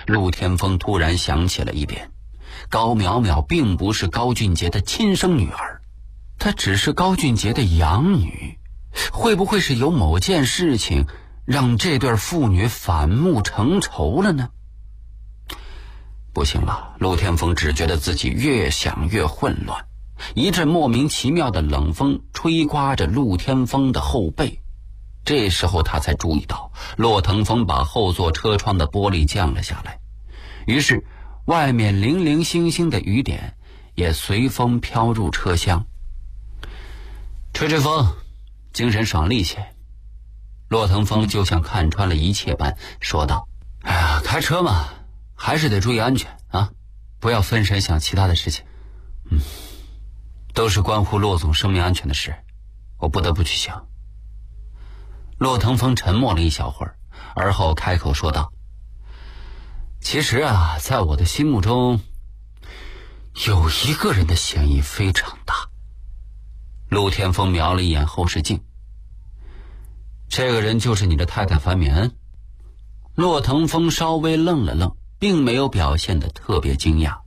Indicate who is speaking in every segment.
Speaker 1: 陆天风突然想起了一点，高淼淼并不是高俊杰的亲生女儿，她只是高俊杰的养女。会不会是有某件事情让这对父女反目成仇了呢？不行了，陆天风只觉得自己越想越混乱，一阵莫名其妙的冷风吹刮着陆天风的后背。这时候他才注意到骆腾风把后座车窗的玻璃降了下来，于是外面零零星星的雨点也随风飘入车厢。吹吹风，精神爽利些。骆腾风就像看穿了一切般说道：哎呀，开车嘛，还是得注意安全啊，不要分神想其他的事情。都是关乎骆总生命安全的事，我不得不去想。骆腾风沉默了一小会儿，而后开口说道：其实啊，在我的心目中有一个人的嫌疑非常大。陆天风瞄了一眼后视镜，这个人就是你的太太樊眠。骆腾风稍微愣了愣，并没有表现得特别惊讶。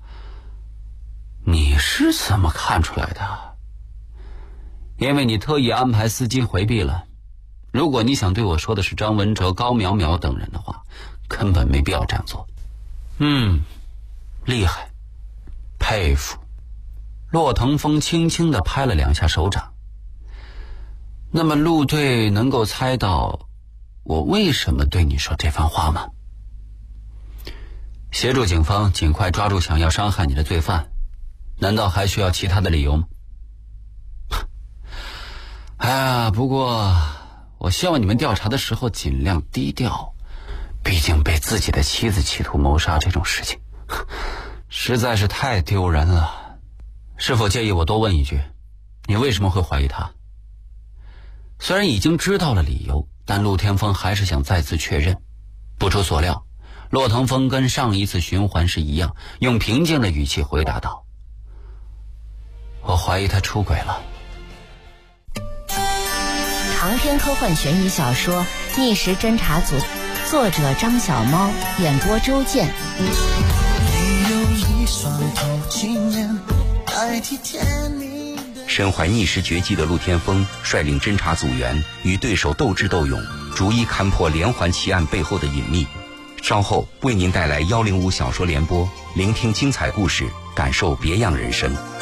Speaker 1: 你是怎么看出来的？因为你特意安排司机回避了。如果你想对我说的是张文哲、高淼淼等人的话，根本没必要这样做。厉害，佩服。骆腾风轻轻地拍了两下手掌。那么陆队能够猜到我为什么对你说这番话吗？协助警方尽快抓住想要伤害你的罪犯，难道还需要其他的理由吗？哎呀，不过我希望你们调查的时候尽量低调，毕竟被自己的妻子企图谋杀这种事情实在是太丢人了。是否介意我多问一句，你为什么会怀疑他？虽然已经知道了理由，但陆天风还是想再次确认。不出所料，骆腾风跟上一次循环时一样，用平静的语气回答道：我怀疑他出轨了。
Speaker 2: 长篇科幻悬疑小说《逆时侦查组》，作者张小猫，演播周健。
Speaker 3: 身怀逆时绝技的陆天风率领侦查组员与对手斗智斗勇，逐一勘破连环奇案背后的隐秘。稍后为您带来105小说联播，聆听精彩故事，感受别样人生。